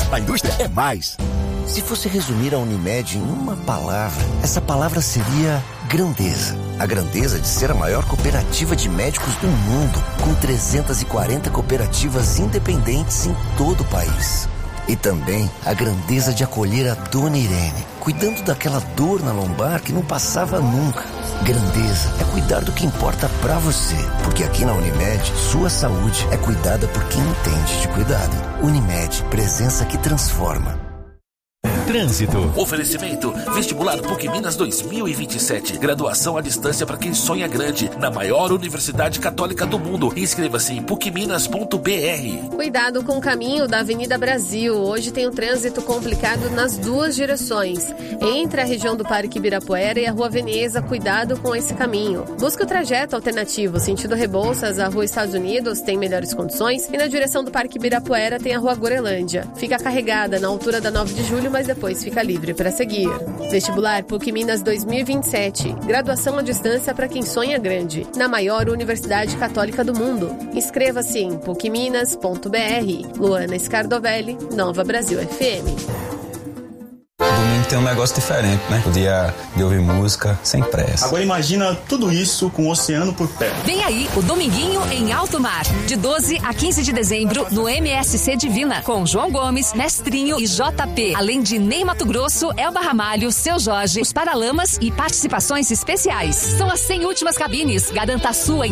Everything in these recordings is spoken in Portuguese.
A indústria é mais. Se fosse resumir a Unimed em uma palavra, essa palavra seria grandeza. A grandeza de ser a maior cooperativa de médicos do mundo, com 340 cooperativas independentes em todo o país. E também a grandeza de acolher a Dona Irene, cuidando daquela dor na lombar que não passava nunca. Grandeza é cuidar do que importa pra você, porque aqui na Unimed, sua saúde é cuidada por quem entende de cuidado. Unimed, presença que transforma. Trânsito. Oferecimento Vestibular PUC Minas 2027. Graduação à distância para quem sonha grande. Na maior universidade católica do mundo. Inscreva-se em pucminas.br. Cuidado com o caminho da Avenida Brasil. Hoje tem um trânsito complicado nas duas direções. Entre a região do Parque Ibirapuera e a Rua Veneza, cuidado com esse caminho. Busque o trajeto alternativo. Sentido Rebouças, a Rua Estados Unidos tem melhores condições. E na direção do Parque Ibirapuera tem a Rua Gorelândia. Fica carregada na altura da 9 de julho, mas depois fica livre para seguir. Vestibular PUC Minas 2027. Graduação à distância para quem sonha grande. Na maior universidade católica do mundo. Inscreva-se em pucminas.br. Luana Scardovelli, Nova Brasil FM. Domingo tem um negócio diferente, né? O dia de ouvir música sem pressa. Agora imagina tudo isso com o oceano por perto. Vem aí o Dominguinho em Alto Mar. De 12 a 15 de dezembro no MSC Divina. Com João Gomes, Mestrinho e JP. Além de Ney Mato Grosso, Elba Ramalho, Seu Jorge, Os Paralamas e participações especiais. São as 100 últimas cabines. Garanta a sua em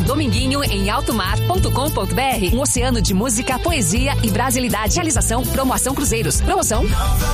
dominguinhoemaltomar.com.br. Um oceano de música, poesia e brasilidade. Realização Promoção Cruzeiros. Promoção